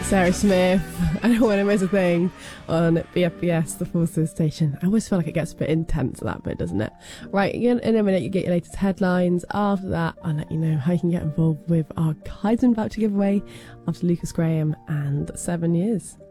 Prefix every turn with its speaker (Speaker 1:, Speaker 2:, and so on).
Speaker 1: Sarah Smith. I don't want to miss a thing on BFBS, the Forces station. I always feel like it gets a bit intense at that bit, doesn't it? Right, in a minute you get your latest headlines. After that, I'll let you know how you can get involved with our Kaizen voucher giveaway after Lucas Graham and 7 years.